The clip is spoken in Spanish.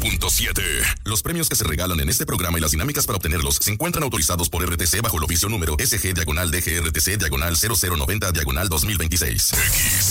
94.7. Los premios que se regalan en este programa y las dinámicas para obtenerlos se encuentran autorizados por RTC bajo el oficio número SG-DGRTC-0090-2026.